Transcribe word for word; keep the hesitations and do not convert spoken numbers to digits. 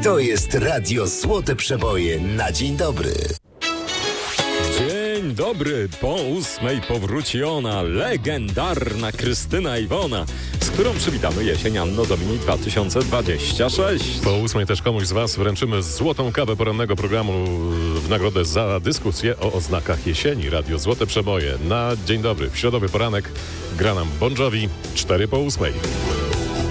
To jest Radio Złote Przeboje na dzień dobry. Dzień dobry, po ósmej powróci ona, legendarna Krystyna Iwona, z którą przywitamy jesień Anno Domini dwa tysiące dwadzieścia sześć. Po ósmej też komuś z Was wręczymy złotą kawę porannego programu w nagrodę za dyskusję o oznakach jesieni. Radio Złote Przeboje na dzień dobry. W środowy poranek gra nam Bon Jovi, cztery po ósmej.